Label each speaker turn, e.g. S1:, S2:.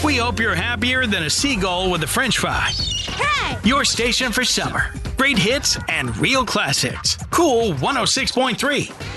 S1: We hope you're happier than a seagull with a french fry.
S2: Hey!
S1: Your station for summer. Great hits and real classics. Cool 106.3.